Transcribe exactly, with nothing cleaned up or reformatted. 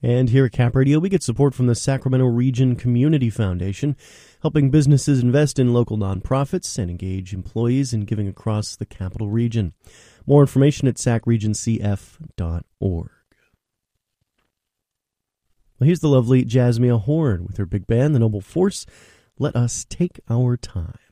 And here at Cap Radio, we get support from the Sacramento Region Community Foundation, helping businesses invest in local nonprofits and engage employees in giving across the Capital Region. More information at sac region c f dot org. Well, here's the lovely Jasmia Horn with her big band, The Noble Force. Let us take our time.